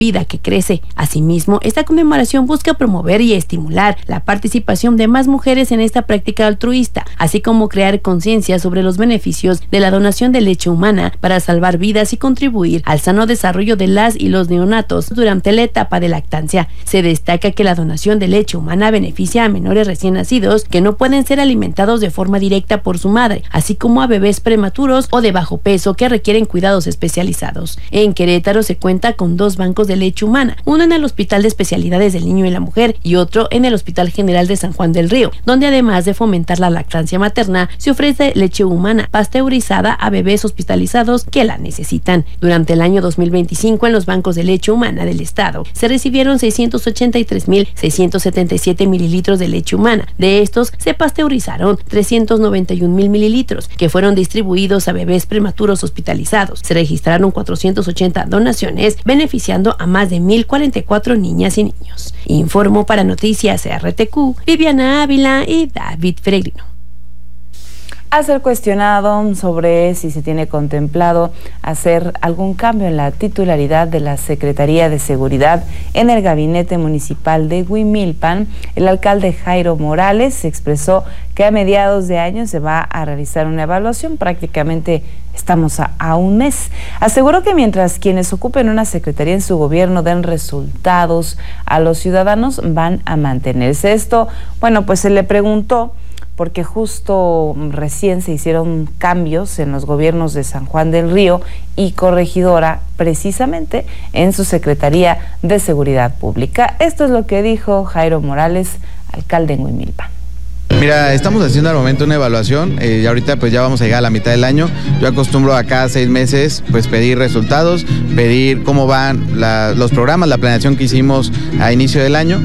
vida que crece. Asimismo, esta conmemoración busca promover y estimular la participación de más mujeres en esta práctica altruista, así como crear conciencia sobre los beneficios de la donación de leche humana para salvar vidas y contribuir al sano desarrollo de las y los neonatos durante la etapa de lactancia. Se destaca que la donación de leche humana beneficia a menores recién nacidos que no pueden ser alimentados de forma directa por su madre, así como a bebés prematuros o de bajo peso que requieren cuidados especializados. En Querétaro se cuenta con 2 bancos de leche humana, uno en el Hospital de Especialidades del Niño y la Mujer y otro en el Hospital General de San Juan del Río, donde además de fomentar la lactancia materna, se ofrece leche humana pasteurizada a bebés hospitalizados que la necesitan. Durante el año 2025, en los bancos de leche humana del estado, se recibieron 683.677 mililitros de leche humana. De estos, se pasteurizaron 391.000 mililitros, que fueron distribuidos a bebés prematuros hospitalizados. Se registraron 480 donaciones, beneficiando a más de 1,044 niñas y niños. Informó para Noticias RTQ, Viviana Ávila y David Peregrino. Al ser cuestionado sobre si se tiene contemplado hacer algún cambio en la titularidad de la Secretaría de Seguridad en el gabinete municipal de Huimilpan, el alcalde Jairo Morales expresó que a mediados de año se va a realizar una evaluación. Prácticamente estamos a un mes. Aseguró que mientras quienes ocupen una secretaría en su gobierno den resultados a los ciudadanos, van a mantenerse. Esto, bueno, pues se le preguntó porque justo recién se hicieron cambios en los gobiernos de San Juan del Río y Corregidora, precisamente en su Secretaría de Seguridad Pública. Esto es lo que dijo Jairo Morales, alcalde en Huimilpan. Mira, estamos haciendo al momento una evaluación, y ahorita pues ya vamos a llegar a la mitad del año. Yo acostumbro a cada 6 meses pues pedir resultados, pedir cómo van los programas, la planeación que hicimos a inicio del año,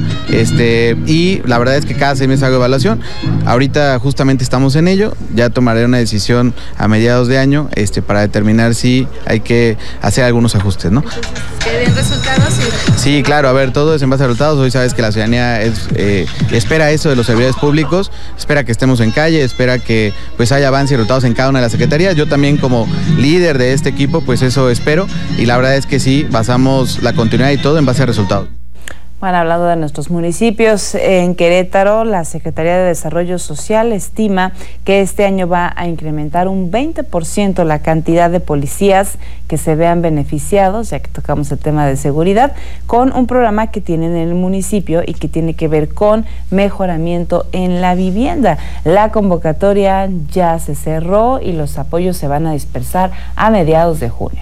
y la verdad es que cada 6 meses hago evaluación. Ahorita justamente estamos en ello, ya tomaré una decisión a mediados de año para determinar si hay que hacer algunos ajustes, ¿no? ¿Que den resultados? Sí, claro, a ver, todo es en base a resultados. Hoy sabes que la ciudadanía espera eso de los servidores públicos, espera que estemos en calle, espera que pues haya avance y resultados en cada una de las secretarías. Yo también como líder de este equipo pues eso espero, y la verdad es que sí, basamos la continuidad y todo en base a resultados. Bueno, hablando de nuestros municipios, en Querétaro, la Secretaría de Desarrollo Social estima que este año va a incrementar un 20% la cantidad de policías que se vean beneficiados, ya que tocamos el tema de seguridad, con un programa que tienen en el municipio y que tiene que ver con mejoramiento en la vivienda. La convocatoria ya se cerró y los apoyos se van a dispersar a mediados de junio.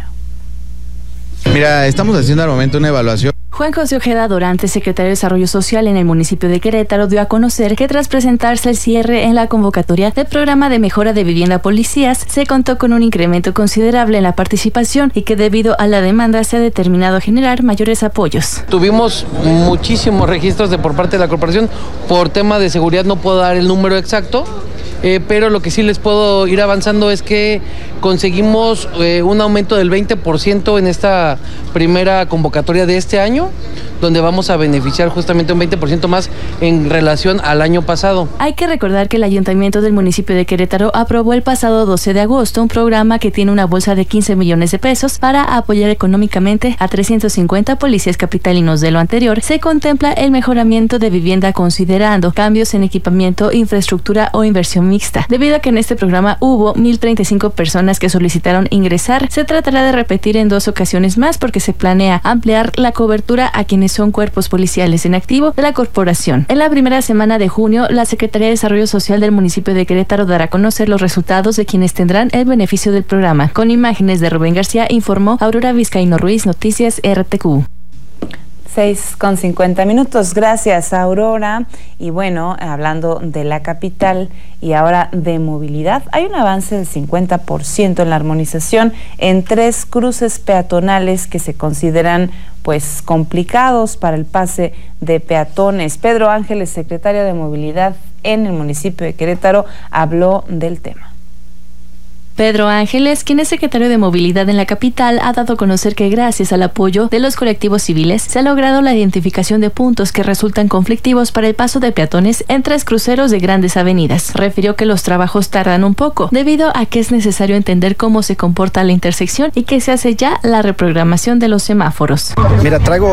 Mira, estamos haciendo al momento una evaluación. Juan José Ojeda Dorante, secretario de Desarrollo Social en el municipio de Querétaro, dio a conocer que tras presentarse el cierre en la convocatoria del programa de mejora de vivienda policías, se contó con un incremento considerable en la participación y que debido a la demanda se ha determinado generar mayores apoyos. Tuvimos muchísimos registros por parte de la corporación. Por tema de seguridad no puedo dar el número exacto, pero lo que sí les puedo ir avanzando es que conseguimos un aumento del 20% en esta primera convocatoria de este año, donde vamos a beneficiar justamente un 20% más en relación al año pasado. Hay que recordar que el Ayuntamiento del municipio de Querétaro aprobó el pasado 12 de agosto un programa que tiene una bolsa de 15 millones de pesos para apoyar económicamente a 350 policías capitalinos. De lo anterior, se contempla el mejoramiento de vivienda considerando cambios en equipamiento, infraestructura o inversión mixta. Debido a que en este programa hubo 1,035 personas que solicitaron ingresar, se tratará de repetir en 2 ocasiones más porque se planea ampliar la cobertura a quienes son cuerpos policiales en activo de la corporación. En la primera semana de junio, la Secretaría de Desarrollo Social del municipio de Querétaro dará a conocer los resultados de quienes tendrán el beneficio del programa. Con imágenes de Rubén García, informó Aurora Vizcaíno Ruiz, Noticias RTQ. 6:50. Gracias, Aurora. Y bueno, hablando de la capital y ahora de movilidad, hay un avance del 50% en la armonización en 3 cruces peatonales que se consideran pues complicados para el pase de peatones. Pedro Ángeles, secretario de Movilidad en el municipio de Querétaro, habló del tema. Pedro Ángeles, quien es secretario de Movilidad en la capital, ha dado a conocer que gracias al apoyo de los colectivos civiles se ha logrado la identificación de puntos que resultan conflictivos para el paso de peatones en 3 cruceros de grandes avenidas. Refirió que los trabajos tardan un poco, debido a que es necesario entender cómo se comporta la intersección y que se hace ya la reprogramación de los semáforos. Mira, traigo